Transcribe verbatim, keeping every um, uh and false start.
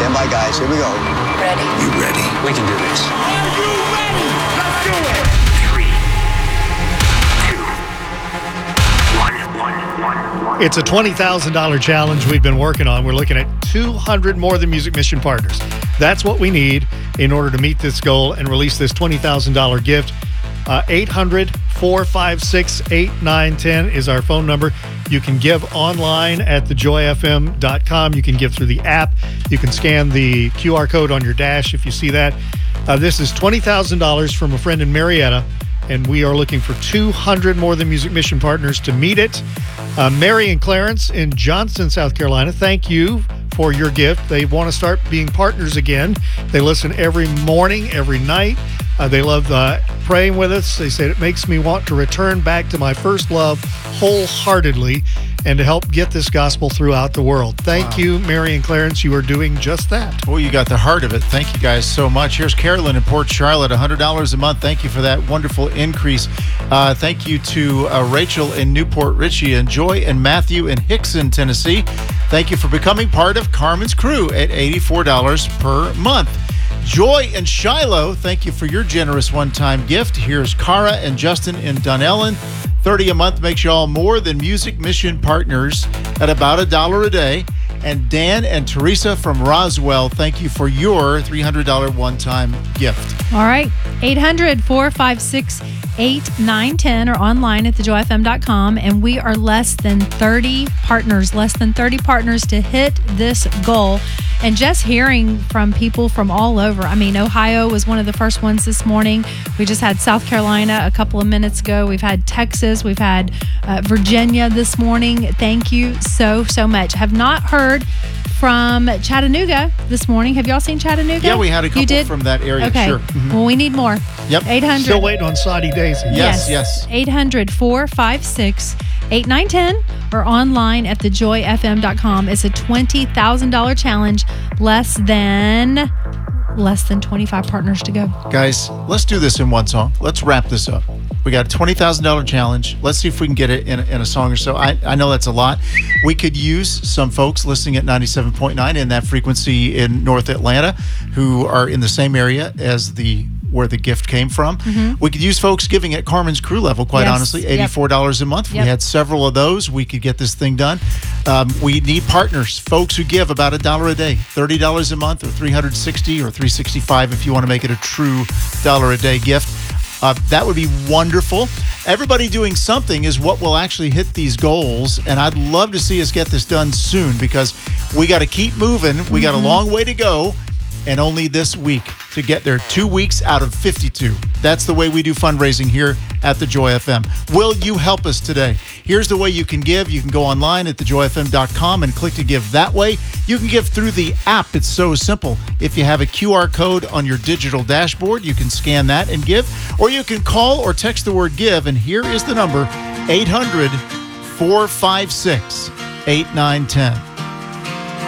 Stand by, guys. Here we go. Ready? You ready? We can do this. Are you ready? Let's do it! Three, two, one, one, one, one. It's a twenty thousand dollars challenge we've been working on. We're looking at two hundred More Than Music Mission partners. That's what we need in order to meet this goal and release this twenty thousand dollars gift. Uh, eight hundred, four five six, eight nine one zero is our phone number. You can give online at the joy f m dot com. You can give through the app. You can scan the Q R code on your dash if you see that. Uh, this is twenty thousand dollars from a friend in Marietta, and we are looking for two hundred More Than Music Mission partners to meet it. Uh, Mary and Clarence in Johnston, South Carolina, thank you for your gift. They want to start being partners again. They listen every morning, every night. Uh, they love uh, praying with us. They said it makes me want to return back to my first love wholeheartedly and to help get this gospel throughout the world. Thank Wow. you, Mary and Clarence. You are doing just that. Well, you got the heart of it. Thank you guys so much. Here's Carolyn in Port Charlotte, one hundred dollars a month. Thank you for that wonderful increase. Uh, thank you to uh, Rachel in Newport Richey and Joy and Matthew in Hickson, Tennessee. Thank you for becoming part of Carmen's crew at eighty-four dollars per month. Joy and Shiloh, thank you for your generous one-time gift. Here's Cara and Justin in Dunellen. thirty a month makes you all More Than Music Mission partners at about a dollar a day. And Dan and Teresa from Roswell, thank you for your three hundred dollars one-time gift. All right. eight hundred, four five six, eight nine one zero or online at the joy f m dot com. And we are less than thirty partners, less than thirty partners to hit this goal. And just hearing from people from all over. I mean, Ohio was one of the first ones this morning. We just had South Carolina a couple of minutes ago. We've had Texas. We've had uh, Virginia this morning. Thank you so, so much. Have not heard from Chattanooga this morning. Have y'all seen Chattanooga? Yeah, we had a couple you did? from that area. Okay. Sure. Mhm. Well, we need more. Yep. eight hundred. Still waiting on Saudi Daisy. Yes, yes. eight hundred, four five six, eight nine one zero or online at the joy f m dot com. It's a twenty thousand dollars challenge. Less than less than twenty-five partners to go. Guys, let's do this in one song. Let's wrap this up. We got a twenty thousand dollars challenge. Let's see if we can get it in a, in a song or so. I, I know that's a lot. We could use some folks listening at ninety-seven point nine in that frequency in North Atlanta who are in the same area as the where the gift came from. Mm-hmm. We could use folks giving at Carmen's crew level, quite Yes. honestly, Yep. eighty-four dollars a month. Yep. We had several of those. We could get this thing done. Um, we need partners, folks who give about a dollar a day, thirty dollars a month or three hundred sixty dollars or three hundred sixty-five dollars if you want to make it a true dollar a day gift. Uh, that would be wonderful. Everybody doing something is what will actually hit these goals, and I'd love to see us get this done soon because we got to keep moving. We got a long way to go, and only this week to get there. Two weeks out of fifty-two. That's the way we do fundraising here at the Joy F M. Will you help us today? Here's the way you can give. You can go online at the joy f m dot com and click to give that way. You can give through the app. It's so simple. If you have a Q R code on your digital dashboard, you can scan that and give. Or you can call or text the word give, and here is the number, eight hundred, four five six, eight nine one zero.